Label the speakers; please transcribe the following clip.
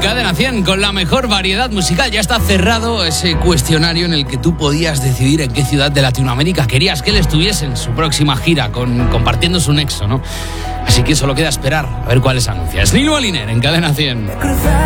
Speaker 1: Cadena 100 con la mejor variedad musical. Ya está cerrado ese cuestionario en el que tú podías decidir en qué ciudad de Latinoamérica querías que él estuviese en su próxima gira, compartiendo su nexo, ¿no? Así que solo queda esperar a ver cuáles anuncia. Es Lilo Aliner en Cadena 100.